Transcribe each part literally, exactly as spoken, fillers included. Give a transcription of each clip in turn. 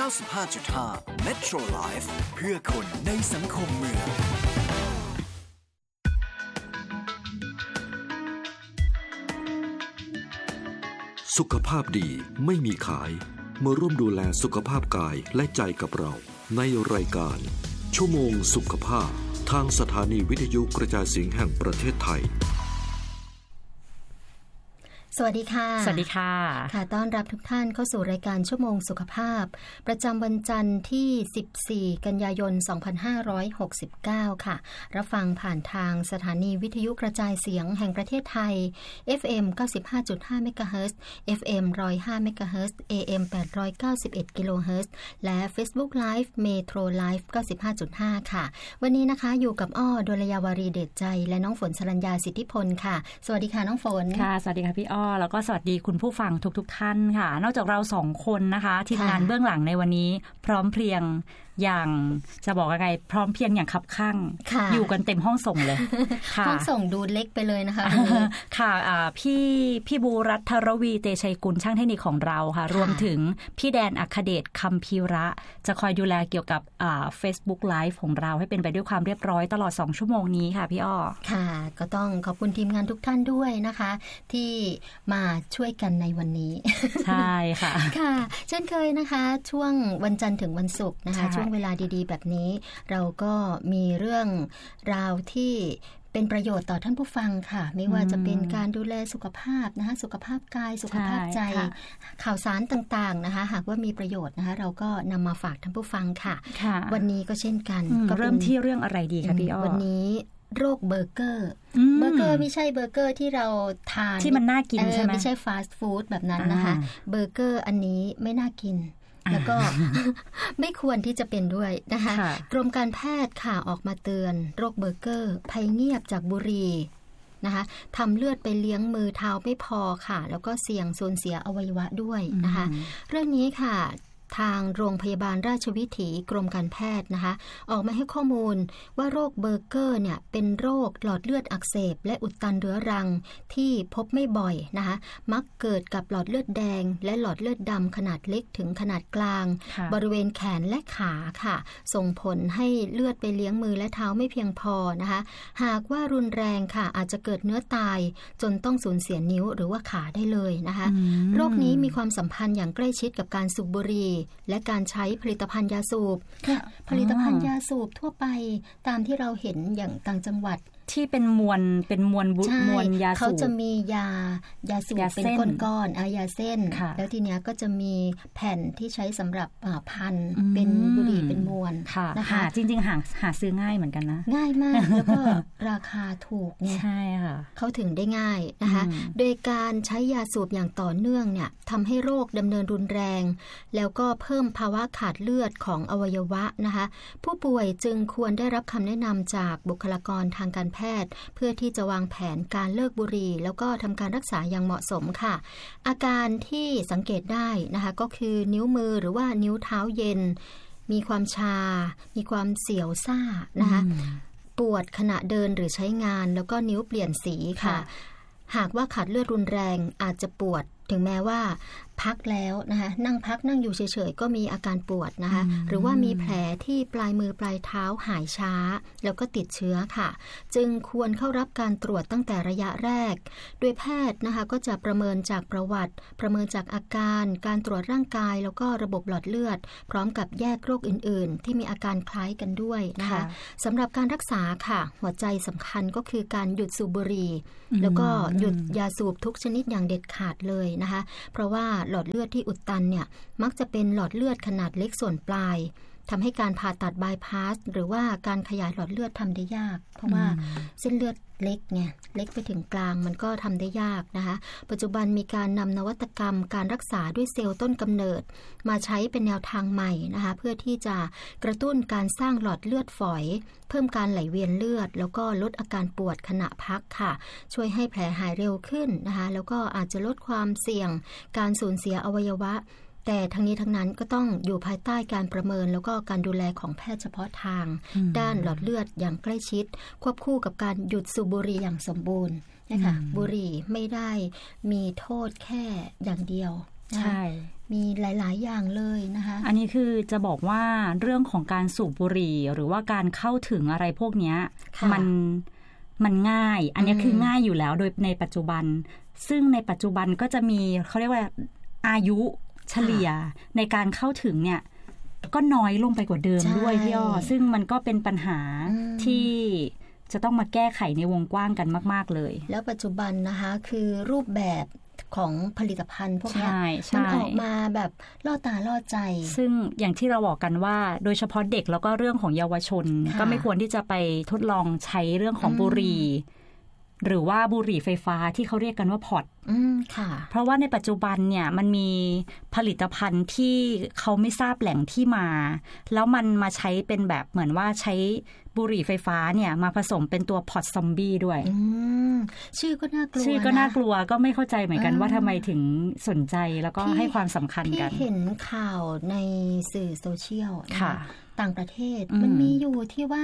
เก้าสิบห้าจุดห้า Metro Life เพื่อคนในสังคมเมืองสุขภาพดีไม่มีขายมาร่วมดูแลสุขภาพกายและใจกับเราในรายการชั่วโมงสุขภาพทางสถานีวิทยุกระจายเสียงแห่งประเทศไทยสวัสดีค่ะสวัสดีค่ะค่ะต้อนรับทุกท่านเข้าสู่รายการชั่วโมงสุขภาพประจำวันจันทร์ที่สิบสี่กันยายนสองพันห้าร้อยหกสิบเก้าค่ะรับฟังผ่านทางสถานีวิทยุกระจายเสียงแห่งประเทศไทย เอฟ เอ็ม เก้าสิบห้าจุดห้า เมกะเฮิรตซ์ เอฟ เอ็ม หนึ่งร้อยห้า เมกะเฮิรตซ์ เอ เอ็ม แปดร้อยเก้าสิบเอ็ด กิโลเฮิรตซ์และ Facebook Live Metro Live เก้าสิบห้าจุดห้า ค่ะวันนี้นะคะอยู่กับอ้อดลยาวารีเดชใจและน้องฝนสรัญญาสิทธิพลค่ะสวัสดีค่ะน้องฝนค่ะสวัสดีค่ะพี่อ้อแล้วก็สวัสดีคุณผู้ฟังทุกๆท่านค่ะนอกจากเราสองคนนะคะทีมงานเบื้องหลังในวันนี้พร้อมเพรียงอย่างจะบอกยังไงพร้อมเพียงอย่างคับคั่งอยู่กันเต็มห้องส่งเลยห้องส่งดูเล็กไปเลยนะคะค่ะพี่พี่บูรัตรวีเตชัยกุลช่างเทคนิคของเราค่ะรวมถึงพี่แดนอัคเดชคัมพีระจะคอยดูแลเกี่ยวกับ Facebook Live ของเราให้เป็นไปด้วยความเรียบร้อยตลอดสองชั่วโมงนี้ค่ะพี่อ้อค่ะก็ต้องขอบคุณทีมงานทุกท่านด้วยนะคะที่มาช่วยกันในวันนี้ใช่ค่ะค่ะเช่นเคยนะคะช่วงวันจันทร์ถึงวันศุกร์นะคะช่วงเวลาดีๆแบบนี้เราก็มีเรื่องราวที่เป็นประโยชน์ต่อท่านผู้ฟังค่ะไม่ว่าจะเป็นการดูแลสุขภาพนะคะสุขภาพกายสุขภาพใจข่าวสารต่างๆนะคะหากว่ามีประโยชน์นะคะเราก็นำมาฝากท่านผู้ฟังค่ะวันนี้ก็เช่นกันก็เริ่มที่เรื่องอะไรดีคะพี่อ้อวันนี้โรคเบอร์เกอร์เบอร์เกอร์ไม่ใช่เบอร์เกอร์ที่เราทานที่มันน่ากินใช่ไหมไม่ใช่ฟาสต์ฟู้ดแบบนั้นนะคะเบอร์เกอร์อันนี้ไม่น่ากินแล้วก็ ไม่ควรที่จะเป็นด้วยนะคะกรมการแพทย์ค่ะออกมาเตือนโรคเบอร์เกอร์ภัยเงียบจากบุหรี่นะคะทำเลือดไปเลี้ยงมือเท้าไม่พอค่ะแล้วก็เสี่ยงสูญเสียอวัยวะด้วยนะคะเรื่องนี้ค่ะทางโรงพยาบาลราชวิถีกรมการแพทย์นะคะออกมาให้ข้อมูลว่าโรคเบอร์เกอร์เนี่ยเป็นโรคหลอดเลือดอักเสบและอุดตันเรื้อรังที่พบไม่บ่อยนะคะมักเกิดกับหลอดเลือดแดงและหลอดเลือดดำขนาดเล็กถึงขนาดกลางบริเวณแขนและขาค่ะส่งผลให้เลือดไปเลี้ยงมือและเท้าไม่เพียงพอนะคะหากว่ารุนแรงค่ะอาจจะเกิดเนื้อตายจนต้องสูญเสียนิ้วหรือว่าขาได้เลยนะคะโรคนี้มีความสัมพันธ์อย่างใกล้ชิดกับการสูบบุหรี่และการใช้ผลิตภัณฑ์ยาสูบผลิตภัณฑ์ยาสูบทั่วไปตามที่เราเห็นอย่างต่างจังหวัดที่เป็นมวลเป็นมวลมวลยาสูบเขาจะมียายาสูบเป็นก้อนๆเอายาเส้นแล้วทีเนี้ยก็จะมีแผ่นที่ใช้สำหรับพันเป็นบุหรี่เป็นมวลนะคะจริงๆหาหาซื้อง่ายเหมือนกันนะง่ายมากแล้วก็ราคาถูกไงใช่ค่ะเขาถึงได้ง่ายนะคะโดยการใช้ยาสูบอย่างต่อเนื่องเนี่ยทำให้โรคดำเนินรุนแรงแล้วก็เพิ่มภาวะขาดเลือดของอวัยวะนะคะผู้ป่วยจึงควรได้รับคำแนะนำจากบุคลากรทางการแพทย์เพื่อที่จะวางแผนการเลิกบุหรี่แล้วก็ทำการรักษาอย่างเหมาะสมค่ะอาการที่สังเกตได้นะคะก็คือนิ้วมือหรือว่านิ้วเท้าเย็นมีความชามีความเสียวซ่านะคะปวดขณะเดินหรือใช้งานแล้วก็นิ้วเปลี่ยนสีค่ะหากว่าขาดเลือดรุนแรงอาจจะปวดถึงแม้ว่าพักแล้วนะคะนั่งพักนั่งอยู่เฉยๆก็มีอาการปวดนะคะหรือว่ามีแผลที่ปลายมือปลายเท้าหายช้าแล้วก็ติดเชื้อค่ะจึงควรเข้ารับการตรวจตั้งแต่ระยะแรกโดยแพทย์นะคะก็จะประเมินจากประวัติประเมินจากอาการการตรวจร่างกายแล้วก็ระบบหลอดเลือดพร้อมกับแยกโรคอื่นๆที่มีอาการคล้ายกันด้วยนะคะสำหรับการรักษาค่ะหัวใจสำคัญก็คือการหยุดสูบบุหรี่แล้วก็หยุดยาสูบทุกชนิดอย่างเด็ดขาดเลยนะคะเพราะว่าหลอดเลือดที่อุดตันเนี่ยมักจะเป็นหลอดเลือดขนาดเล็กส่วนปลายทำให้การผ่าตัดบายพาสหรือว่าการขยายหลอดเลือดทำได้ยากเพราะว่าเส้นเลือดเล็กไงเล็กไปถึงกลางมันก็ทำได้ยากนะคะปัจจุบันมีการนำนวัตกรรมการรักษาด้วยเซลล์ต้นกำเนิดมาใช้เป็นแนวทางใหม่นะคะเพื่อที่จะกระตุ้นการสร้างหลอดเลือดฝอยเพิ่มการไหลเวียนเลือดแล้วก็ลดอาการปวดขณะพักค่ะช่วยให้แผลหายเร็วขึ้นนะคะแล้วก็อาจจะลดความเสี่ยงการสูญเสียอวัยวะแต่ทั้งนี้ทั้งนั้นก็ต้องอยู่ภายใต้การประเมินแล้วก็การดูแลของแพทย์เฉพาะทางด้านหลอดเลือดอย่างใกล้ชิดควบคู่กับการหยุดสูบบุหรี่อย่างสมบูรณ์นะคะบุหรี่ไม่ได้มีโทษแค่อย่างเดียวใช่มีหลายๆอย่างเลยนะคะอันนี้คือจะบอกว่าเรื่องของการสูบบุหรี่หรือว่าการเข้าถึงอะไรพวกนี้มันมันง่ายอันนี้คือง่ายอยู่แล้วโดยในปัจจุบันซึ่งในปัจจุบันก็จะมีเขาเรียกว่าอายุเฉลี่ยในการเข้าถึงเนี่ยก็น้อยลงไปกว่าเดิมด้วยพี่อ้อซึ่งมันก็เป็นปัญหาที่จะต้องมาแก้ไขในวงกว้างกันมากๆเลยแล้วปัจจุบันนะคะคือรูปแบบของผลิตภัณฑ์พวกนี้มันออกมาแบบล่อตาล่อใจซึ่งอย่างที่เราบอกกันว่าโดยเฉพาะเด็กแล้วก็เรื่องของเยาวชนก็ไม่ควรที่จะไปทดลองใช้เรื่องของบุหรี่หรือว่าบุหรี่ไฟฟ้าที่เขาเรียกกันว่าพอดเพราะว่าในปัจจุบันเนี่ยมันมีผลิตภัณฑ์ที่เขาไม่ทราบแหล่งที่มาแล้วมันมาใช้เป็นแบบเหมือนว่าใช้บุหรี่ไฟฟ้าเนี่ยมาผสมเป็นตัวพอดซอมบี้ด้วยชื่อก็น่ากลัวชื่อก็น่ากลัวก็ไม่เข้าใจเหมือนกันว่าทำไมถึงสนใจแล้วก็ให้ความสำคัญกันพี่เห็นข่าวในสื่อโซเชียลต่างประเทศมันมีอยู่ที่ว่า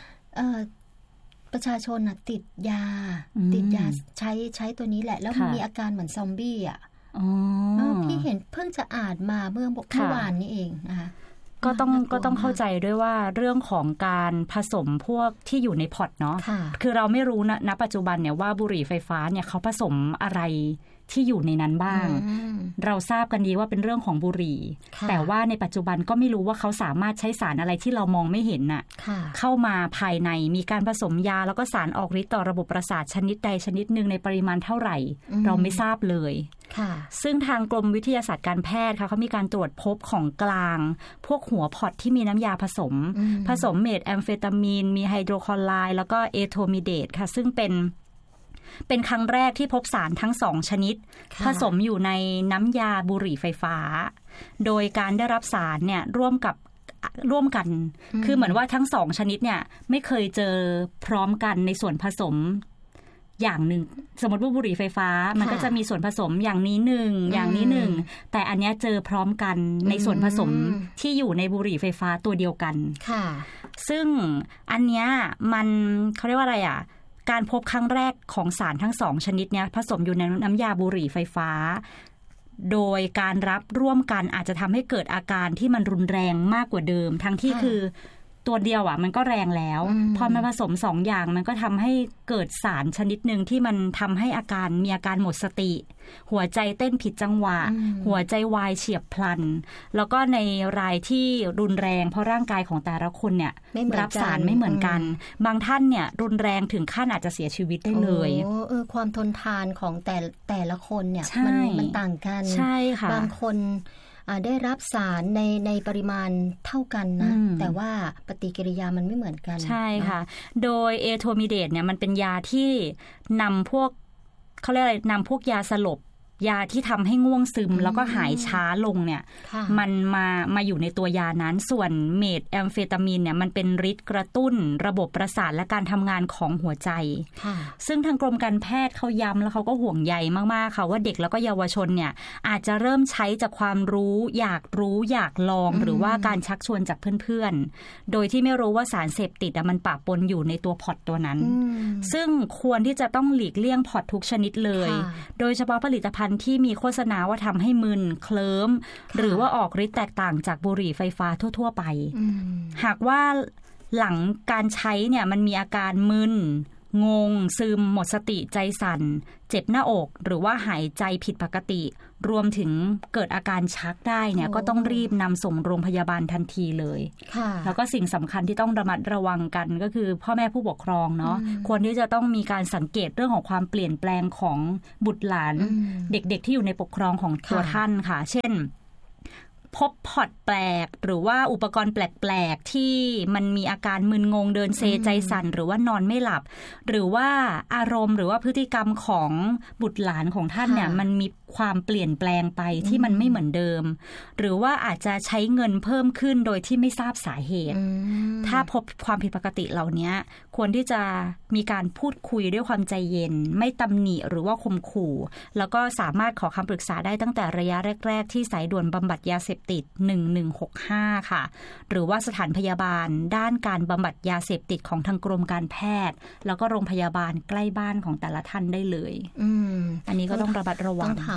ประชาชนติดยาติดยาใช้ใช้ตัวนี้แหละแล้วมีอาการเหมือนซอมบี้อ่ะพี่เห็นเพิ่งจะอ่านมาเมื่อเมื่อวานนี้เองนะคะก็ต้องก็ต้องเข้าใจด้วยว่าเรื่องของการผสมพวกที่อยู่ในพอตเนาะคือเราไม่รู้นะณปัจจุบันเนี่ยว่าบุหรี่ไฟฟ้าเนี่ยเขาผสมอะไรที่อยู่ในนั้นบ้างเราทราบกันดีว่าเป็นเรื่องของบุหรี่แต่ว่าในปัจจุบันก็ไม่รู้ว่าเขาสามารถใช้สารอะไรที่เรามองไม่เห็นน่ะเข้ามาภายในมีการผสมยาแล้วก็สารออกฤทธิ์ต่อระบบประสาทชนิดใดชนิดหนึ่งในปริมาณเท่าไหร่เราไม่ทราบเลยซึ่งทางกรมวิทยาศาสตร์การแพทย์ค่ะเขามีการตรวจพบของกลางพวกหัวพอตที่มีน้ำยาผสมผสมเมทแอมเฟตามีนมีไฮโดรคลอไรด์แล้วก็เอโทมิเดตค่ะซึ่งเป็นเป็นครั้งแรกที่พบสารทั้งสองชนิดผสมอยู่ในน้ำยาบุหรี่ไฟฟ้าโดยการได้รับสารเนี่ยร่วมกับร่วมกันคือเหมือนว่าทั้งสองชนิดเนี่ยไม่เคยเจอพร้อมกันในส่วนผสมอย่างหนึ่งสมมติว่าบุหรี่ไฟฟ้ามันก็จะมีส่วนผสมอย่างนี้หนึ่งอย่างนี้หนึ่งแต่อันนี้เจอพร้อมกันในส่วนผสมที่อยู่ในบุหรี่ไฟฟ้าตัวเดียวกันซึ่งอันเนี้ยมันเขาเรียกว่าอะไรอ่ะการพบครั้งแรกของสารทั้งสองชนิดเนี้ยผสมอยู่ในน้ำยาบุหรี่ไฟฟ้าโดยการรับร่วมกันอาจจะทำให้เกิดอาการที่มันรุนแรงมากกว่าเดิมทั้งที่คือตัวเดียวอ่ะมันก็แรงแล้วพอมาผสมสองอย่างมันก็ทำให้เกิดสารชนิดหนึ่งที่มันทำให้อาการมีอาการหมดสติหัวใจเต้นผิดจังหวะหัวใจวายเฉียบพลันแล้วก็ในรายที่รุนแรงเพราะร่างกายของแต่ละคนเนี่ยรับสารไม่เหมือนกันบางท่านเนี่ยรุนแรงถึงขั้นอาจจะเสียชีวิตได้เลยโอ้เออความทนทานของแต่แต่ละคนเนี่ยมันมันต่างกันใช่ค่ะบางคนได้รับสารในในปริมาณเท่ากันนะแต่ว่าปฏิกิริยามันไม่เหมือนกันใช่ค่ะโดยเอโทมิเดตเนี่ยมันเป็นยาที่นำพวกเขาเรียกอะไรนำพวกยาสลบยาที่ทำให้ง่วงซึมแล้วก็หายช้าลงเนี่ยมันมามาอยู่ในตัวยานั้นส่วนเมทแอมเฟตามีนเนี่ยมันเป็นฤทธิ์กระตุ้นระบบประสาทและการทำงานของหัวใจซึ่งทางกรมการแพทย์เขาย้ำแล้วเขาก็ห่วงใยมากๆค่ะว่าเด็กแล้วก็เยาวชนเนี่ยอาจจะเริ่มใช้จากความรู้อยากรู้อยากลองหรือว่าการชักชวนจากเพื่อนๆโดยที่ไม่รู้ว่าสารเสพติดมันปะปนอยู่ในตัวพอตตัวนั้นซึ่งควรที่จะต้องหลีกเลี่ยงพอตทุกชนิดเลยโดยเฉพาะผลิตภัณฑ์ที่มีโฆษณาว่าทำให้มึนเคลิ้มหรือว่าออกฤทธิ์แตกต่างจากบุหรี่ไฟฟ้าทั่วๆไปหากว่าหลังการใช้เนี่ยมันมีอาการมึนงงซึมหมดสติใจสั่นเจ็บหน้าอกหรือว่าหายใจผิดปกติรวมถึงเกิดอาการชักได้เนี่ยก็ต้องรีบนำส่งโรงพยาบาลทันทีเลยแล้วก็สิ่งสำคัญที่ต้องระมัดระวังกันก็คือพ่อแม่ผู้ปกครองเนาะควรที่จะต้องมีการสังเกตเรื่องของความเปลี่ยนแปลงของบุตรหลานเด็กๆที่อยู่ในปกครองของตัวท่านค่ะเช่นพบพอตแปลกหรือว่าอุปกรณ์แปลกๆที่มันมีอาการมึนงงเดินเซใจสั่นหรือว่านอนไม่หลับหรือว่าอารมณ์หรือว่าพฤติกรรมของบุตรหลานของท่านเนี่ยมันมีความเปลี่ยนแปลงไปที่มันไม่เหมือนเดิมหรือว่าอาจจะใช้เงินเพิ่มขึ้นโดยที่ไม่ทราบสาเหตุถ้าพบความผิดปกติเหล่านี้ควรที่จะมีการพูดคุยด้วยความใจเย็นไม่ตำหนิหรือว่าข่มขู่แล้วก็สามารถขอคำปรึกษาได้ตั้งแต่ระยะแรกๆที่สายด่วนบำบัดยาเสพติดหนึ่งหนึ่งหกห้าค่ะหรือว่าสถานพยาบาลด้านการบำบัดยาเสพติดของทางกรมการแพทย์แล้วก็โรงพยาบาลใกล้บ้านของแต่ละท่านได้เลย อ อันนี้ก็ต้องระมัดระวังต้องถาม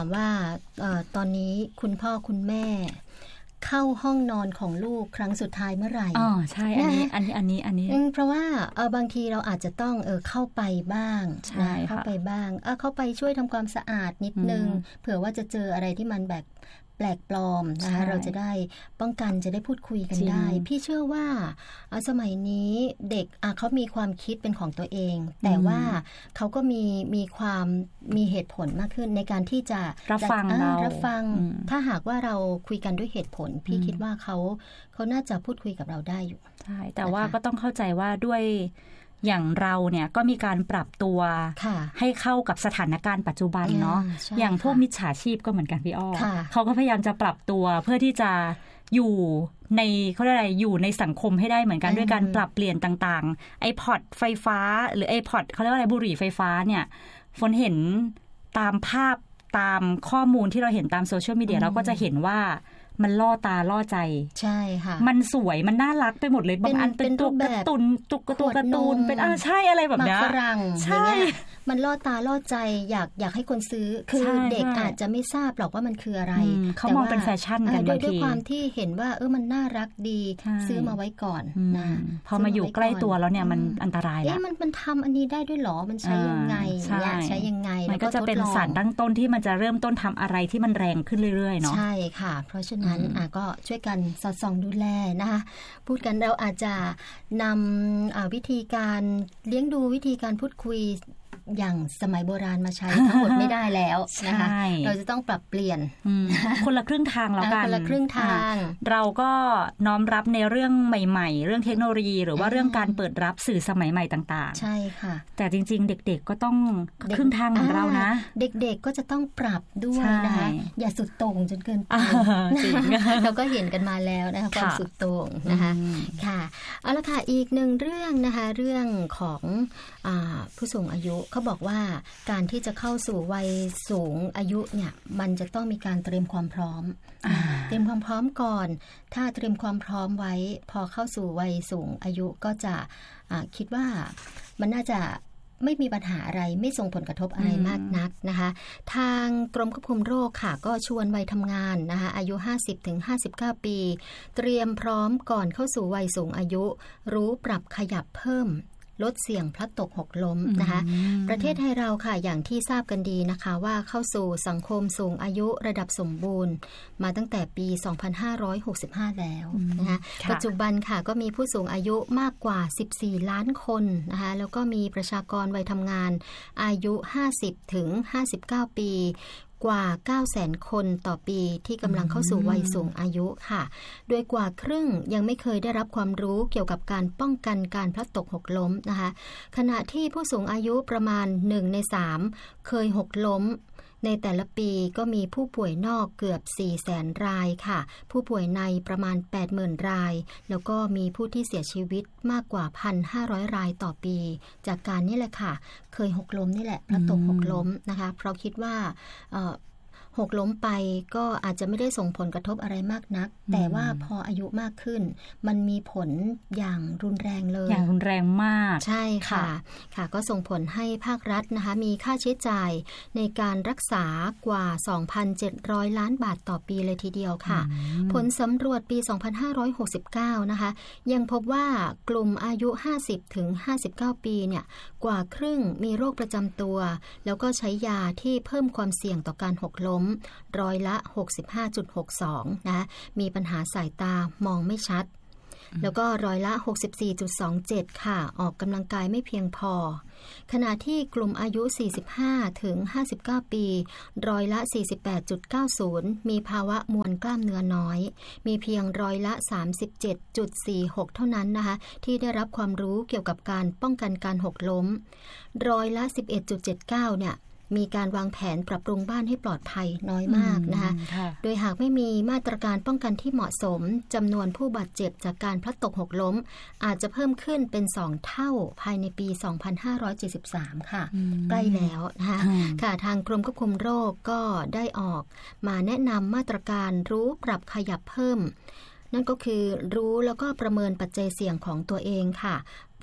ามว่าเอ่อตอนนี้คุณพ่อคุณแม่เข้าห้องนอนของลูกครั้งสุดท้ายเมื่อไหร่อ๋อใช่อันนี้อันนี้อันนี้อันนี้เพราะว่าเออบางทีเราอาจจะต้องเออเข้าไปบ้างนะเข้าไปบ้างเออเข้าไปช่วยทำความสะอาดนิดนึงเผื่อว่าจะเจออะไรที่มันแบบแปลกปลอมนะคะเราจะได้ป้องกันจะได้พูดคุยกันได้พี่เชื่อว่าสมัยนี้เด็กเขามีความคิดเป็นของตัวเองแต่ว่าเขาก็มีมีความมีเหตุผลมากขึ้นในการที่จะรับฟังเรารับฟังถ้าหากว่าเราคุยกันด้วยเหตุผลพี่คิดว่าเขาเขาน่าจะพูดคุยกับเราได้อยู่ใช่แต่ว่าก็ต้องเข้าใจว่าด้วยอย่างเราเนี่ยก็มีการปรับตัวให้เข้ากับสถานการณ์ปัจจุบันเนาะอย่างพวกมิจฉาชีพก็เหมือนกันพี่อ้อเขาก็พยายามจะปรับตัวเพื่อที่จะอยู่ในเขาเรียกอะไรอยู่ในสังคมให้ได้เหมือนกันด้วยการปรับเปลี่ยนต่างๆไอพอดไฟฟ้าหรือไอพอดเขาเรียกว่าอะไรบุหรี่ไฟฟ้าเนี่ยฝนเห็นตามภาพตามข้อมูลที่เราเห็นตามโซเชียลมีเดียเราก็จะเห็นว่ามันล่อตาล่อใจใช่ค่ะมันสวยมันน่ารักไปหมดเลยบางอันเป็นตัวการ์ตูนตุ๊กตัวการ์ตูนเป็นอ่าใช่อะไรแบบนี้ฝรั่งใช่มันล่อตาล่อใจอยากอยากให้คนซื้อคือเด็กอาจจะไม่ทราบหรอกว่ามันคืออะไรเขามองเป็นแฟชั่นกันบางทีด้วยความที่เห็นว่าเออมันน่ารักดีซื้อมาไว้ก่อนนะพอมาอยู่ใกล้ตัวแล้วเนี่ยมันอันตรายแล้วมันมันทำอันนี้ได้ด้วยหรอมันใช้ยังไงใช้ยังไงมันก็จะเป็นสารตั้งต้นที่มันจะเริ่มต้นทำอะไรที่มันแรงขึ้นเรื่อยๆเนาะใช่ค่ะเพราะฉะนั้นก็ช่วยกันสอดส่องดูแลนะคะพูดกันเราอาจจะนำวิธีการเลี้ยงดูวิธีการพูดคุยอย่างสมัยโบราณมาใช้ทั้งหมดไม่ได้แล้วนะคะเราจะต้องปรับเปลี่ยนคนละครึ่งทางแล้วกันคนละครึ่งทางเราก็น้อมรับในเรื่องใหม่ๆเรื่องเทคโนโลยีหรือว่าเรื่องการเปิดรับสื่อสมัยใหม่ต่างๆใช่ค่ะแต่จริงๆเด็กๆก็ต้องครึ่งทางเหมือนเรานะเด็กๆก็จะต้องปรับด้วยนะคะอย่าสุดโต่งจนเกินไปเราก็เห็นกันมาแล้วนะคะความสุดโต่งนะคะค่ะเอาละค่ะอีกหนึ่งเรื่องนะคะเรื่องของผู้สูงอายุเขาบอกว่าการที่จะเข้าสู่วัยสูงอายุเนี่ยมันจะต้องมีการเตรียมความพร้อมเตรียมความพร้อมก่อนถ้าเตรียมความพร้อมไว้พอเข้าสู่วัยสูงอายุก็จะคิดว่ามันน่าจะไม่มีปัญหาอะไรไม่ส่งผลกระทบอะไรมากนักนะคะทางกรมควบคุมโรคค่ะก็ชวนวัยทำงานนะคะอายุ ห้าสิบถึงห้าสิบเก้า ปีเตรียมพร้อมก่อนเข้าสู่วัยสูงอายุรู้ปรับขยับเพิ่มลดเสี่ยงพลัดตกหกล้มนะคะประเทศไทยเราค่ะอย่างที่ทราบกันดีนะคะว่าเข้าสู่สังคมสูงอายุระดับสมบูรณ์มาตั้งแต่ปีสองพันห้าร้อยหกสิบห้าแล้วนะคะปัจจุบันค่ะก็มีผู้สูงอายุมากกว่าสิบสี่ล้านคนนะคะแล้วก็มีประชากรวัยทำงานอายุห้าสิบถึงห้าสิบเก้าปีกว่า เก้าแสน คนต่อปีที่กำลังเข้าสู่วัยสูงอายุค่ะโดยกว่าครึ่งยังไม่เคยได้รับความรู้เกี่ยวกับการป้องกันการพลัดตกหกล้มนะคะขณะที่ผู้สูงอายุประมาณหนึ่งในสามเคยหกล้มในแต่ละปีก็มีผู้ป่วยนอกเกือบ สี่แสน รายค่ะผู้ป่วยในประมาณ แปดหมื่น รายแล้วก็มีผู้ที่เสียชีวิตมากกว่า หนึ่งพันห้าร้อย รายต่อปีจากการนี่แหละค่ะเคยหกล้มนี่แหละพลัดตกหกล้มนะคะเพราะคิดว่าเอ่อหกล้มไปก็อาจจะไม่ได้ส่งผลกระทบอะไรมากนักแต่ว่าพออายุมากขึ้นมันมีผลอย่างรุนแรงเลยอย่างรุนแรงมากใช่ค่ะค่ะก็ส่งผลให้ภาครัฐนะคะมีค่าใช้จ่ายในการรักษากว่า สองพันเจ็ดร้อย ล้านบาทต่อปีเลยทีเดียวค่ะผลสำรวจปี สองพันห้าร้อยหกสิบเก้า นะคะยังพบว่ากลุ่มอายุ ห้าสิบถึงห้าสิบเก้า ปีเนี่ยกว่าครึ่งมีโรคประจำตัวแล้วก็ใช้ยาที่เพิ่มความเสี่ยงต่อการหกล้มร้อยละ หกสิบห้าจุดหกสอง นะมีปัญหาสายตามองไม่ชัดแล้วก็ร้อยละ หกสิบสี่จุดสองเจ็ด ค่ะออกกำลังกายไม่เพียงพอขณะที่กลุ่มอายุ สี่สิบห้าถึงห้าสิบเก้า ปีร้อยละ สี่สิบแปดจุดเก้าศูนย์ มีภาวะมวลกล้ามเนื้อน้อยมีเพียงร้อยละ สามสิบเจ็ดจุดสี่หก เท่านั้นนะคะที่ได้รับความรู้เกี่ยวกับการป้องกันการหกล้มร้อยละ สิบเอ็ดจุดเจ็ดเก้า เนี่ยมีการวางแผนปรับปรุงบ้านให้ปลอดภัยน้อยมากนะคะโดยหากไม่มีมาตรการป้องกันที่เหมาะสมจำนวนผู้บาดเจ็บจากการพลัดตกหกล้มอาจจะเพิ่มขึ้นเป็นสองเท่าภายในปีสองพันห้าร้อยเจ็ดสิบสามค่ะใกล้แล้วนะคะค่ะทางกรมควบคุมโรคก็ได้ออกมาแนะนำมาตรการรู้ปรับขยับเพิ่มนั่นก็คือรู้แล้วก็ประเมินปัจจัยเสี่ยงของตัวเองค่ะป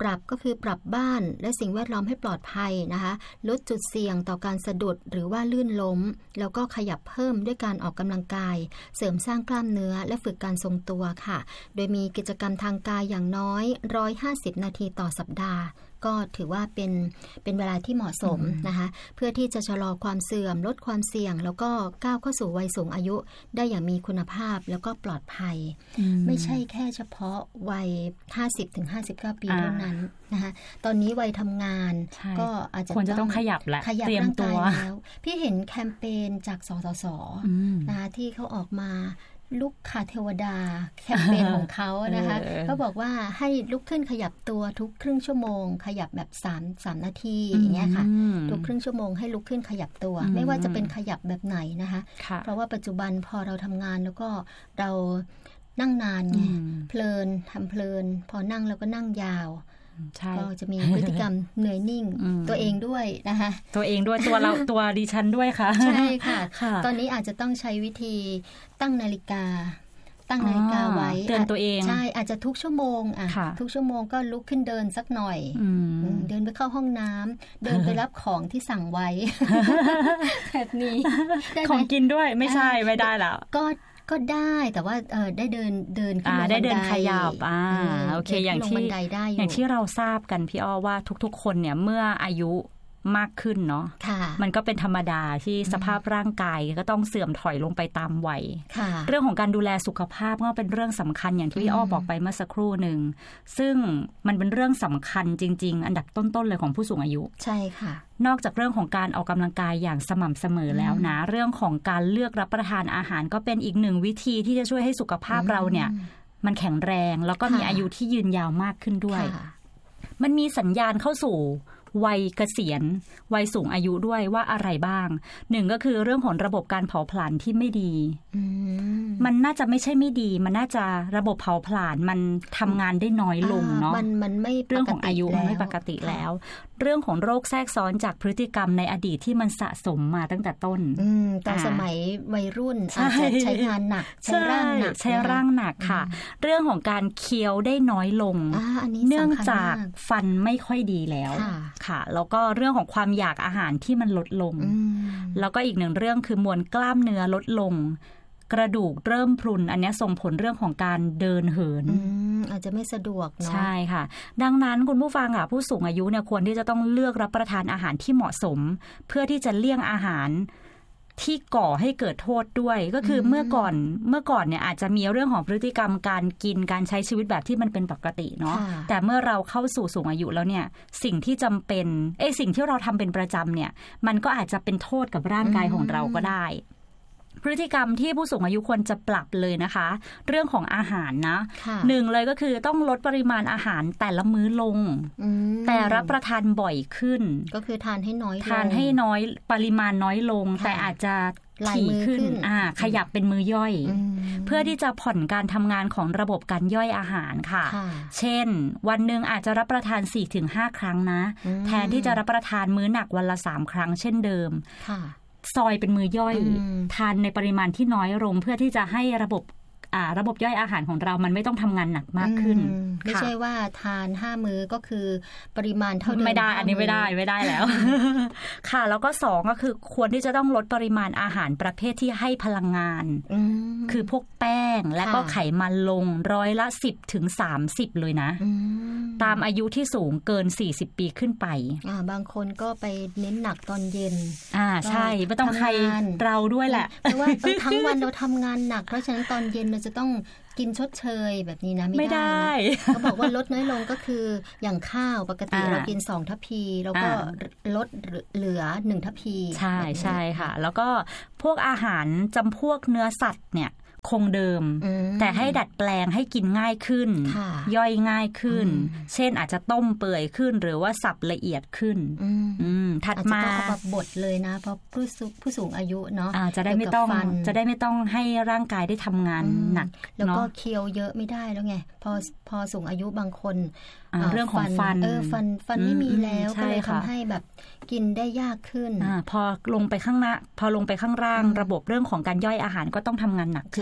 ปรับก็คือปรับบ้านและสิ่งแวดล้อมให้ปลอดภัยนะคะลดจุดเสี่ยงต่อการสะดุดหรือว่าลื่นล้มแล้วก็ขยับเพิ่มด้วยการออกกำลังกายเสริมสร้างกล้ามเนื้อและฝึกการทรงตัวค่ะโดยมีกิจกรรมทางกายอย่างน้อยหนึ่งร้อยห้าสิบนาทีต่อสัปดาห์ก็ถือว่าเป็นเป็นเวลาที่เหมาะสมนะคะเพื่อที่จะชะลอความเสื่อมลดความเสี่ยงแล้วก็ก้าวเข้าสู่วัยสูงอายุได้อย่างมีคุณภาพแล้วก็ปลอดภัยไม่ใช่แค่เฉพาะวัย ห้าสิบถึงห้าสิบเก้า ปีเท่านั้นนะคะตอนนี้วัยทำงานก็อาจจะควรจะต้องขยับแหละเตรียมตัวแล้วพี่เห็นแคมเปญจากสสสนะคะที่เขาออกมาลุกขาเทวดาแคมเปญของเขานะคะเขาบอกว่าให้ลุกขึ้นขยับตัวทุกครึ่งชั่วโมงขยับแบบ3 3นาทีอย่างเงี้ยค่ะทุกครึ่งชั่วโมงให้ลุกขึ้นขยับตัวไม่ว่าจะเป็นขยับแบบไหนนะคะเพราะว่าปัจจุบันพอเราทำงานแล้วก็เรานั่งนานไงเพลินทำเพลินพอนั่งแล้วก็นั่งยาวก็จะมีพฤติกรรมเหนื่อยนิ่งตัวเองด้วยนะคะตัวเองด้วยตัวเราตัวดิฉันด้วยค่ะใช่ค่ะตอนนี้อาจจะต้องใช้วิธีตั้งนาฬิกาตั้งนาฬิกาไว้เตือนตัวเองใช่อาจจะทุกชั่วโมงอ่ะทุกชั่วโมงก็ลุกขึ้นเดินสักหน่อยเดินไปเข้าห้องน้ำเดินไปรับของที่สั่งไว้แบบนี้ของกินด้วยไม่ใช่ไม่ได้แล้วก็ก็ได้แต่ว่าเออได้เดินเดินขึ้นลงบันไดได้เดินขยับอ่าโอเคอย่างที่อย่างที่เราทราบกันพี่อ้อว่าทุกๆคนเนี่ยเมื่ออายุมากขึ้นเนาะมันก็เป็นธรรมดาที่สภาพร่างกายก็ต้องเสื่อมถอยลงไปตามวัยเรื่องของการดูแลสุขภาพก็เป็นเรื่องสำคัญอย่างที่พี่อ้อบอกไปเมื่อสักครู่หนึ่งซึ่งมันเป็นเรื่องสำคัญจริงๆอันดับต้นๆเลยของผู้สูงอายุใช่ค่ะนอกจากเรื่องของการออกกำลังกายอย่างสม่ำเสมอแล้วนะเรื่องของการเลือกรับประทานอาหารก็เป็นอีกหนึ่งวิธีที่จะช่วยให้สุขภาพเราเนี่ยมันแข็งแรงแล้วก็มีอายุที่ยืนยาวมากขึ้นด้วยมันมีสัญญาณเข้าสู่วัยเกษียณวัยสูงอายุด้วยว่าอะไรบ้างหนึ่งก็คือเรื่องของระบบการเผาผลาญที่ไม่ดีมันน่าจะไม่ใช่ไม่ดีมันน่าจะระบบเผาผลาญมันทำงานได้น้อยลงเนาะมันมันไม่เรื่องของอายุมันไม่ปกติแล้วเรื่องของโรคแทรกซ้อนจากพฤติกรรมในอดีตที่มันสะสมมาตั้งแต่ต้นตอนสมัยวัยรุ่นอาจจะใช้งานหนักใช้ร่างหนักใช้ร่างหนักค่ะเรื่องของการเคี้ยวได้น้อยลงเนื่องจากฟันไม่ค่อยดีแล้วค่ะแล้วก็เรื่องของความอยากอาหารที่มันลดลงแล้วก็อีกหนึ่งเรื่องคือมวลกล้ามเนื้อลดลงกระดูกเริ่มพรุนอันนี้ส่งผลเรื่องของการเดินเหินอ, อาจจะไม่สะดวกเนาะใช่ค่ะดังนั้นคุณผู้ฟังค่ะผู้สูงอายุเนี่ยควรที่จะต้องเลือกรับประทานอาหารที่เหมาะสมเพื่อที่จะเลี่ยงอาหารที่ก่อให้เกิดโทษด้วยก็คือเมื่อก่อนเมื่อก่อนเนี่ยอาจจะมีเรื่องของพฤติกรรมการกินการใช้ชีวิตแบบที่มันเป็นปกติเนาะแต่เมื่อเราเข้าสู่สูงอายุแล้วเนี่ยสิ่งที่จำเป็นเอ้สิ่งที่เราทำเป็นประจำเนี่ยมันก็อาจจะเป็นโทษกับร่างกายของเราก็ได้พฤติกรรมที่ผู้สูงอายุควรจะปรับเลยนะคะเรื่องของอาหารนะหนึ่งเลยก็คือต้องลดปริมาณอาหารแต่ละมื้อลงแต่รับประทานบ่อยขึ้นก็คือทานให้น้อยทานให้น้อยปริมาณน้อยลงแต่อาจจะถี่ขึ้นอ่าขยับเป็นมื้อย่อยเพื่อที่จะผ่อนการทำงานของระบบการย่อยอาหารค่ะเช่นวันนึงอาจจะรับประทาน สี่ถึงห้า ครั้งนะแทนที่จะรับประทานมื้อหนักวันละสามครั้งเช่นเดิมซอยเป็นมือย่อยทานในปริมาณที่น้อยลงเพื่อที่จะให้ระบบระบบย่อยอาหารของเรามันไม่ต้องทำงานหนักมากขึ้นไม่ใช่ว่าทานห้ามื้อก็คือปริมาณเท่าเดิมไม่ได้อันนี้ไม่ได้ไม่ได้แล้วค่ะแล้วก็สองก็คือควรที่จะต้องลดปริมาณอาหารประเภทที่ให้พลังงานคือพวกแป้งและก็ไขมันลงร้อยละสิบถึงสามสิบเลยนะตามอายุที่สูงเกินสี่สิบปีขึ้นไปอ่าบางคนก็ไปเน้นหนักตอนเย็นอ่าใช่ไม่ต้องใครเราด้วยแหละเพราะว่าทั้งวันเราทำงานหนักเพราะฉะนั้นตอนเย็นเราจะต้องกินชดเชยแบบนี้นะไม่ได้เขาบอกว่าลดน้อยลงก็คืออย่างข้าวปกติเรากินสองทัพพีแล้วก็ลดเหลือหนึ่งทัพพีใช่ใช่ค่ะแล้วก็พวกอาหารจำพวกเนื้อสัตว์เนี่ยคงเดิมแต่ให้ดัดแปลงให้กินง่ายขึ้นย่อยง่ายขึ้นเช่นอาจจะต้มเปื่อยขึ้นหรือว่าสับละเอียดขึ้นถัดมาอาจจะต้องเอาแบบบดเลยนะเพราะผู้ผู้สูงอายุเนาะจะได้ไม่ต้องจะได้ไม่ต้องให้ร่างกายได้ทำงานหนักแล้วก็เคี้ยวเยอะไม่ได้แล้วไงพอพอสูงอายุบางคนเรื่องของฟันเออฟันฟันไม่มีแล้วก็เลยทำให้แบบกินได้ยากขึ้นอพอลงไปข้างหน้าพอลงไปข้างล่างระบบเรื่องของการย่อยอาหารก็ต้องทำงานหนักขึ้น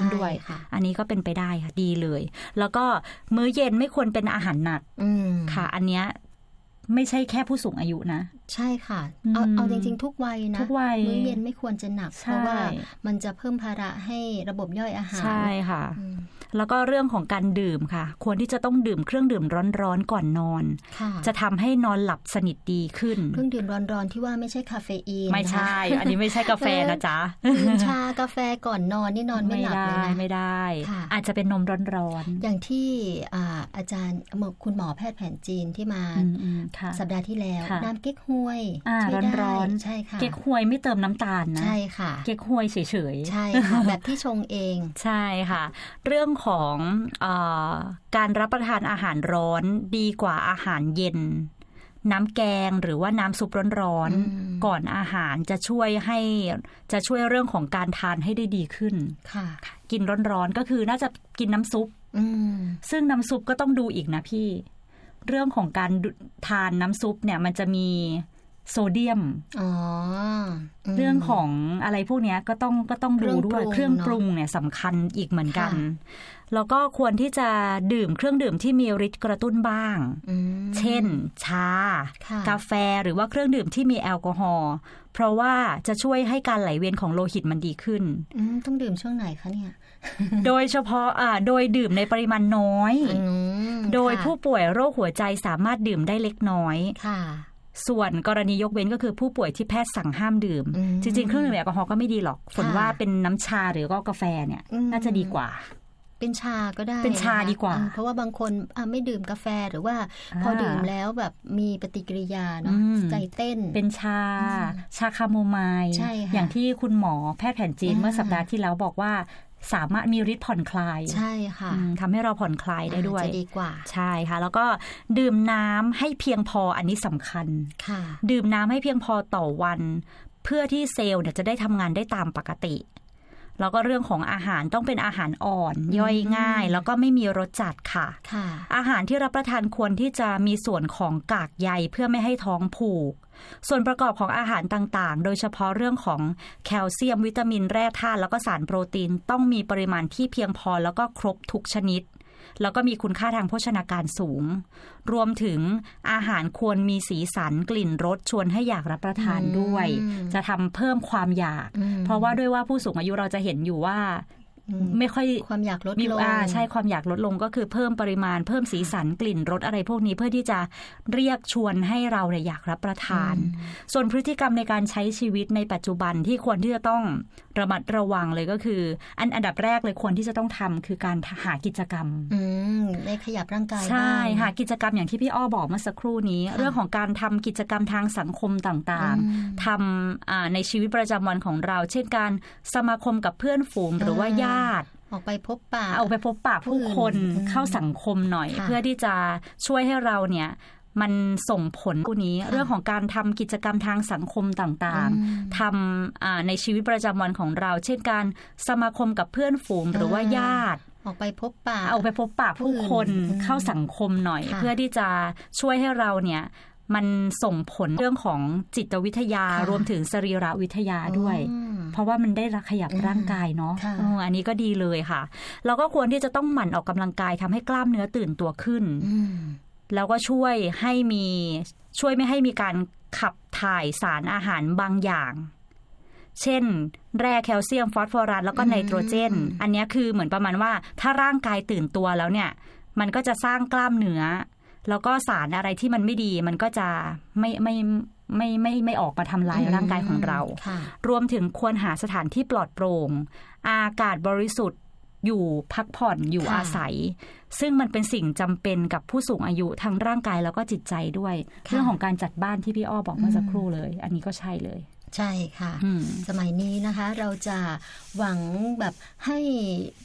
ด้วยอันนี้ก็เป็นไปได้ค่ะดีเลยแล้วก็มื้อเย็นไม่ควรเป็นอาหารหนักค่ะอันเนี้ยไม่ใช่แค่ผู้สูงอายุนะใช่ค่ะเอาเอาจริงๆทุกวัยนะมื้อเย็นไม่ควรจะหนักเพราะว่ามันจะเพิ่มภาระให้ระบบย่อยอาหารใช่ค่ะแล้วก็เรื่องของการดื่มค่ะควรที่จะต้องดื่มเครื่องดื่มร้อนๆก่อนนอนจะทำให้นอนหลับสนิทดีขึ้นเครื่องดื่มร้อนๆที่ว่าไม่ใช่คาเฟอีนไม่ใช่อันนี้ไม่ใช่กาแฟนะจ๊ะดื่มชากาแฟก่อนนอนนี่นอนไม่หลับเลยนะไม่ได้อาจจะเป็นนมร้อนๆอย่างที่อาจารย์คุณหมอแพทย์แผนจีนที่มาสัปดาห์ที่แล้วน้ำเก๊กฮวยร้อนๆใช่ค่ะเก๊กฮวยไม่เติมน้ำตาลนะใช่ค่ะเก๊กฮวยเฉยๆใช่ค่ะแบบที่ชงเองใช่ค่ะเรื่องของเอ่อการรับประทานอาหารร้อนดีกว่าอาหารเย็นน้ำแกงหรือว่าน้ำซุปร้อนๆก่อนอาหารจะช่วยให้จะช่วยเรื่องของการทานให้ได้ดีขึ้นค่ะกินร้อนๆก็คือน่าจะกินน้ำซุปซึ่งน้ำซุปก็ต้องดูอีกนะพี่เรื่องของการทานน้ำซุปเนี่ยมันจะมีโซเดียมเรื่องของอะไรพวกนี้ก็ต้องก็ต้องดูด้วยเครื่องปรุงเนี่ยสำคัญอีกเหมือนกันแล้วก็ควรที่จะดื่มเครื่องดื่มที่มีฤทธิ์กระตุ้นบ้างเช่นชากาแฟหรือว่าเครื่องดื่มที่มีแอลกอฮอล์เพราะว่าจะช่วยให้การไหลเวียนของโลหิตมันดีขึ้นต้องดื่มช่วงไหนคะเนี่ยโดยเฉพาะอ่าโดยดื่มในปริมาณน้อยโดยผู้ป่วยโรคหัวใจสามารถดื่มได้เล็กน้อยส่วนกรณียกเว้นก็คือผู้ป่วยที่แพทย์สั่งห้ามดื่มจริงๆเครื่องดื่มแอลกอฮอล์ก็ไม่ดีหรอกฝนว่าเป็นน้ำชาหรือก็กาแฟเนี่ยน่าจะดีกว่าเป็นชาก็ได้เป็นชาดีกว่าเพราะว่าบางคนไม่ดื่มกาแฟหรือว่าพอดื่มแล้วแบบมีปฏิกิริยาเนาะใจเต้นเป็นชาชาคาโมไมล์อย่างที่คุณหมอแพทย์แผนจีนเมื่อสัปดาห์ที่แล้วบอกว่าสามารถมีฤทธิ์ผ่อนคลายใช่ค่ะทำให้เราผ่อนคลายได้ด้วยจะดีกว่าใช่ค่ะแล้วก็ดื่มน้ำให้เพียงพออันนี้สำคัญดื่มน้ำให้เพียงพอต่อวันเพื่อที่เซลล์เนี่ยจะได้ทำงานได้ตามปกติแล้วก็เรื่องของอาหารต้องเป็นอาหารอ่อนย่อยง่ายแล้วก็ไม่มีรสจัดค่ะอาหารที่รับประทานควรที่จะมีส่วนของกากใยเพื่อไม่ให้ท้องผูกส่วนประกอบของอาหารต่างๆโดยเฉพาะเรื่องของแคลเซียมวิตามินแร่ธาตุแล้วก็สารโปรตีนต้องมีปริมาณที่เพียงพอแล้วก็ครบทุกชนิดแล้วก็มีคุณค่าทางโภชนาการสูงรวมถึงอาหารควรมีสีสันกลิ่นรสชวนให้อยากรับประทานด้วยจะทำเพิ่มความอยากเพราะว่าด้วยว่าผู้สูงอายุเราจะเห็นอยู่ว่าไม่ค่อยความอยากลดลงใช่ความอยากลดลงก็คือเพิ่มปริมาณเพิ่มสีสันกลิ่นรสอะไรพวกนี้เพื่อที่จะเรียกชวนให้เราเนี่ยอยากรับประทานส่วนพฤติกรรมในการใช้ชีวิตในปัจจุบันที่ควรที่จะต้องระมัดระวังเลยก็คืออันอันดับแรกเลยควรที่จะต้องทำคือการหากิจกรรมได้ขยับร่างกายใช่หากิจกรรมอย่างที่พี่อ้อบอกเมื่อสักครู่นี้เรื่องของการทำกิจกรรมทางสังคมต่างๆทำในชีวิตประจำวันของเราเช่นการสมาคมกับเพื่อนฝูงหรือว่าญาติออกไปพบปะออกไปพบปะผู้คนเข้าสังคมหน่อยเพื่อที่จะช่วยให้เราเนี่ยมันส่งผลพวกนี้เรื่องของการทำกิจกรรมทางสังคมต่างๆทำในชีวิตประจำวันของเราเช่นการสมาคมกับเพื่อนฝูงหรือว่าญาติออกไปพบปะออกไปพบปะผู้คนเข้าสังคมหน่อยเพื่อที่จะช่วยให้เราเนี่ยมันส่งผลเรื่องของจิตวิทยารวมถึงสรีรวิทยาด้วยเพราะว่ามันได้ขยับร่างกายเนาะอันนี้ก็ดีเลยค่ะแล้วก็ควรที่จะต้องหมั่นออกกำลังกายทำให้กล้ามเนื้อตื่นตัวขึ้นแล้วก็ช่วยให้มีช่วยไม่ให้มีการขับถ่ายสารอาหารบางอย่างเช่นแร่แคลเซียมฟอสฟอรัสแล้วก็ไนโตรเจนอันนี้คือเหมือนประมาณว่าถ้าร่างกายตื่นตัวแล้วเนี่ยมันก็จะสร้างกล้ามเนื้อแล้วก็สารอะไรที่มันไม่ดีมันก็จะไม่ไม่ไม่ไม่ไม่ออกมาทำลายร่างกายของเรารวมถึงควรหาสถานที่ปลอดโปร่งอากาศบริสุทธิ์อยู่พักผ่อนอยู่อาศัยซึ่งมันเป็นสิ่งจำเป็นกับผู้สูงอายุทั้งร่างกายแล้วก็จิตใจด้วยเรื่องของการจัดบ้านที่พี่อ้อบอกเมื่อสักครู่เลยอันนี้ก็ใช่เลยใช่ค่ะสมัยนี้นะคะเราจะหวังแบบให้